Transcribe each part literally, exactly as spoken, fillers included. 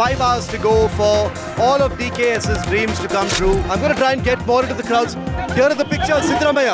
five hours to go for all of DKS's dreams to come true. I'm going to try and get more into the crowds. Here are the pictures, Siddaramaiah.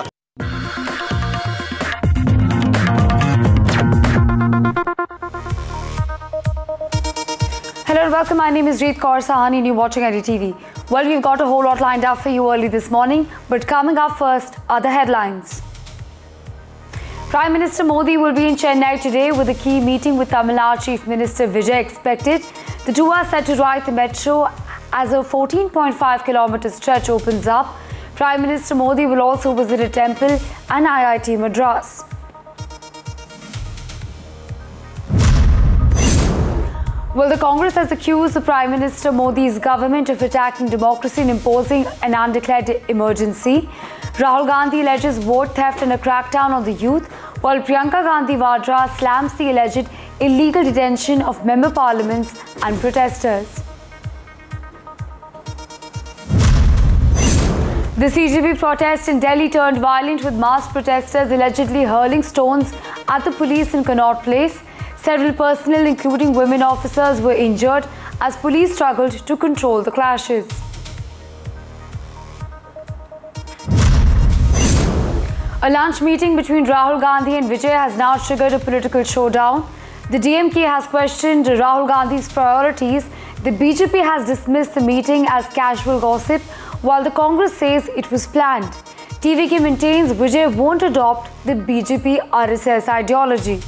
Hello and welcome. My name is Reet Kaur Sahani and you're watching I D T V. Well, we've got a whole lot lined up for you early this morning, but coming up first are the headlines. Prime Minister Modi will be in Chennai today with a key meeting with Tamil Nadu Chief Minister Vijay expected. The two are set to ride the metro as a fourteen point five kilometre stretch opens up. Prime Minister Modi will also visit a temple and I I T Madras. Well, the Congress has accused the Prime Minister Modi's government of attacking democracy and imposing an undeclared emergency. Rahul Gandhi alleges vote theft and a crackdown on the youth, while Priyanka Gandhi Vadra slams the alleged illegal detention of member parliaments and protesters. The C J P protest in Delhi turned violent with masked protesters allegedly hurling stones at the police in Connaught Place. Several personnel, including women officers, were injured as police struggled to control the clashes. A lunch meeting between Rahul Gandhi and Vijay has now triggered a political showdown. The D M K has questioned Rahul Gandhi's priorities. The B J P has dismissed the meeting as casual gossip, while the Congress says it was planned. T V K maintains Vijay won't adopt the B J P R S S ideology.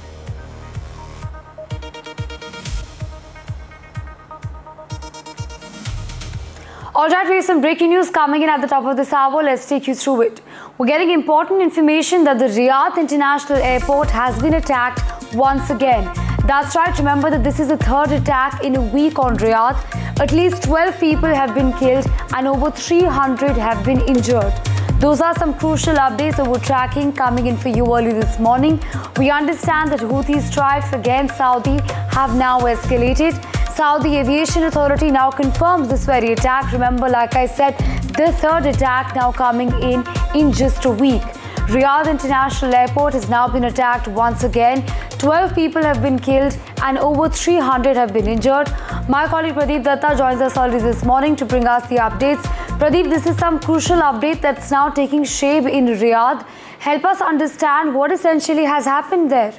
Alright, we have some breaking news coming in at the top of this hour. Let's take you through it. We're getting important information that the Riyadh International Airport has been attacked once again. That's right, remember that this is the third attack in a week on Riyadh. At least twelve people have been killed and over three hundred have been injured. Those are some crucial updates that we're tracking coming in for you early this morning. We understand that Houthi strikes against Saudi have now escalated. Saudi Aviation Authority now confirms this very attack. Remember, like I said, the third attack now coming in in just a week. Riyadh International Airport has now been attacked once again. twelve people have been killed and over three hundred have been injured. My colleague Pradeep Datta joins us early this morning to bring us the updates. Pradeep, this is some crucial update that's now taking shape in Riyadh. Help us understand what essentially has happened there.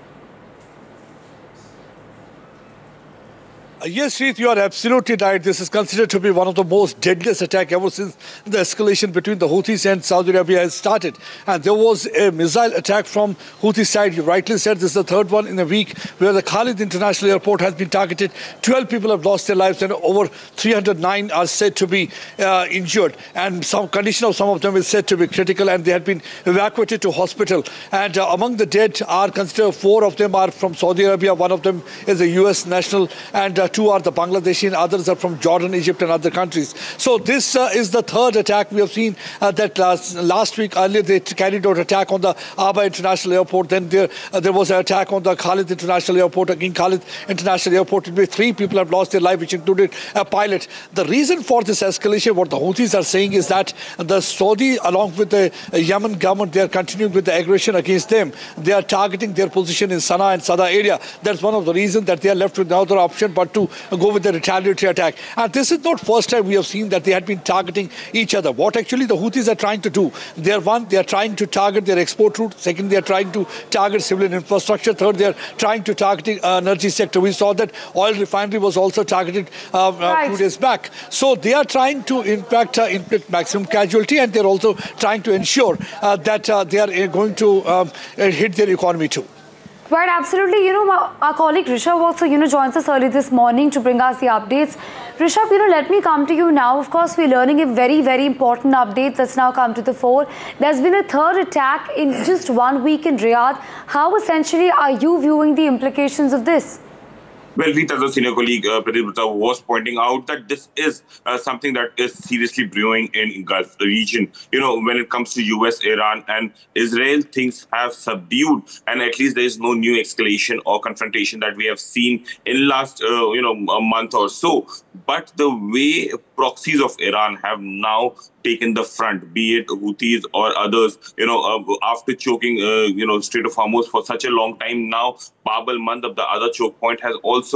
Yes, Reet, you are absolutely right. This is considered to be one of the most deadliest attacks ever since the escalation between the Houthis and Saudi Arabia has started. And there was a missile attack from Houthi side. You rightly said this is the third one in a week where the Khalid International Airport has been targeted. twelve people have lost their lives and over three hundred nine are said to be uh, injured. And some condition of some of them is said to be critical and they have been evacuated to hospital. And uh, among the dead are considered four of them are from Saudi Arabia. One of them is a U S national and uh, two are the Bangladeshi and others are from Jordan, Egypt and other countries. So this uh, is the third attack. We have seen uh, that last, last week earlier they carried out attack on the Aba International Airport. Then there, uh, there was an attack on the Khalid International Airport. Again, Khalid International Airport, in which three people have lost their life, which included a pilot. The reason for this escalation, what the Houthis are saying is that the Saudi, along with the Yemen government, they are continuing with the aggression against them. They are targeting their position in Sana'a and Sada area. That's one of the reasons that they are left with no other option but to go with the retaliatory attack. And this is not first time we have seen that they had been targeting each other. What actually the Houthis are trying to do, they are one, they are trying to target their export route. Second, they are trying to target civilian infrastructure. Third, they are trying to target uh, energy sector. We saw that oil refinery was also targeted uh, right. a few days back. So they are trying to in fact uh, inflict maximum casualty and they are also trying to ensure uh, that uh, they are uh, going to um, hit their economy too. Right, absolutely. You know, our colleague Rishabh also, you know, joins us early this morning to bring us the updates. Rishabh, you know, let me come to you now. Of course, we're learning a very, very important update that's now come to the fore. There's been a third attack in just one week in Riyadh. How essentially are you viewing the implications of this? Well, Reet, as a senior colleague, uh, Pradeep Datta was pointing out that this is uh, something that is seriously brewing in Gulf region. You know, when it comes to U S, Iran and Israel, things have subdued and at least there is no new escalation or confrontation that we have seen in last, uh, you know, a month or so. But the way proxies of Iran have now taken the front, be it Houthis or others, you know, uh, after choking, uh, you know, Strait of Hormuz for such a long time now, Bab al-Mandab, the other choke point, has also